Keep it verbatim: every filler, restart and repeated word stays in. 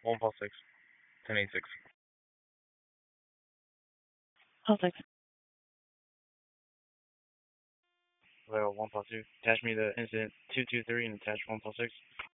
one five six, ten eighty-six. Perfect. Well, one five two. Attach me the incident two two three and attach one five six.